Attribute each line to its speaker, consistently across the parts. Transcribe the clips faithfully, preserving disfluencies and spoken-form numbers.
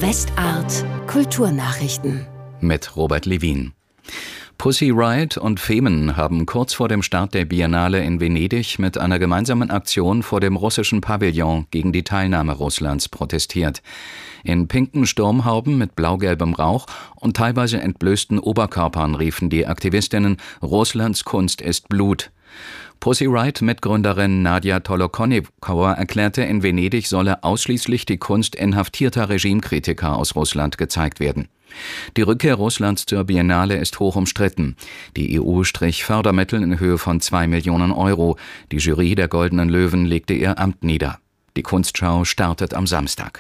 Speaker 1: Westart Kulturnachrichten
Speaker 2: mit Robert Levin. Pussy Riot und Femen haben kurz vor dem Start der Biennale in Venedig mit einer gemeinsamen Aktion vor dem russischen Pavillon gegen die Teilnahme Russlands protestiert. In pinken Sturmhauben mit blau-gelbem Rauch und teilweise entblößten Oberkörpern riefen die Aktivistinnen: Russlands Kunst ist Blut. Pussy Riot-Mitgründerin Nadja Tolokonnikova erklärte, in Venedig solle ausschließlich die Kunst inhaftierter Regimekritiker aus Russland gezeigt werden. Die Rückkehr Russlands zur Biennale ist hoch umstritten. Die E U strich Fördermittel in Höhe von zwei Millionen Euro. Die Jury der Goldenen Löwen legte ihr Amt nieder. Die Kunstschau startet am Samstag.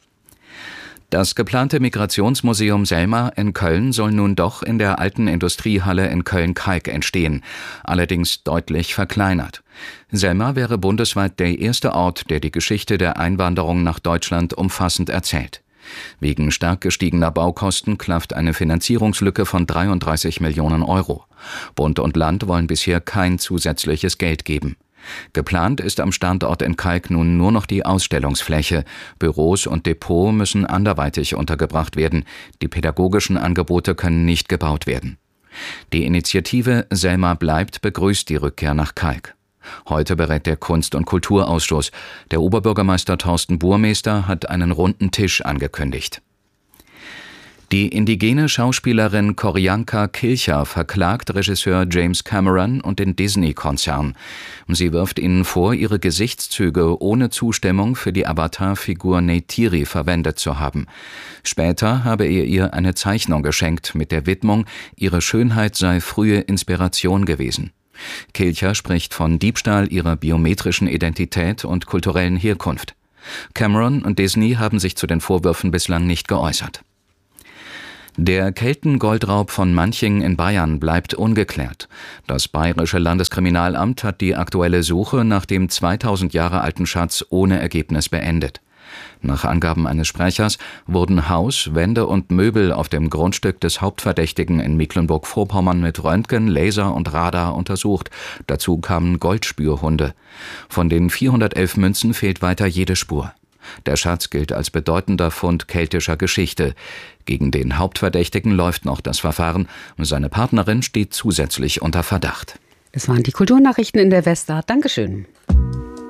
Speaker 2: Das geplante Migrationsmuseum Selma in Köln soll nun doch in der alten Industriehalle in Köln-Kalk entstehen, allerdings deutlich verkleinert. Selma wäre bundesweit der erste Ort, der die Geschichte der Einwanderung nach Deutschland umfassend erzählt. Wegen stark gestiegener Baukosten klafft eine Finanzierungslücke von dreiunddreißig Millionen Euro. Bund und Land wollen bisher kein zusätzliches Geld geben. Geplant ist am Standort in Kalk nun nur noch die Ausstellungsfläche. Büros und Depot müssen anderweitig untergebracht werden. Die pädagogischen Angebote können nicht gebaut werden. Die Initiative Selma bleibt begrüßt die Rückkehr nach Kalk. Heute berät der Kunst- und Kulturausschuss. Der Oberbürgermeister Thorsten Burmester hat einen runden Tisch angekündigt. Die indigene Schauspielerin Qorianka Kilcher verklagt Regisseur James Cameron und den Disney-Konzern. Sie wirft ihnen vor, ihre Gesichtszüge ohne Zustimmung für die Avatar-Figur Neytiri verwendet zu haben. Später habe er ihr eine Zeichnung geschenkt mit der Widmung, ihre Schönheit sei frühe Inspiration gewesen. Kilcher spricht von Diebstahl ihrer biometrischen Identität und kulturellen Herkunft. Cameron und Disney haben sich zu den Vorwürfen bislang nicht geäußert. Der Keltengoldraub von Manching in Bayern bleibt ungeklärt. Das Bayerische Landeskriminalamt hat die aktuelle Suche nach dem zweitausend Jahre alten Schatz ohne Ergebnis beendet. Nach Angaben eines Sprechers wurden Haus, Wände und Möbel auf dem Grundstück des Hauptverdächtigen in Mecklenburg-Vorpommern mit Röntgen, Laser und Radar untersucht. Dazu kamen Goldspürhunde. Von den vierhundertelf Münzen fehlt weiter jede Spur. Der Schatz gilt als bedeutender Fund keltischer Geschichte. Gegen den Hauptverdächtigen läuft noch das Verfahren. Seine Partnerin steht zusätzlich unter Verdacht.
Speaker 3: Das waren die Kulturnachrichten in der Westart. Dankeschön.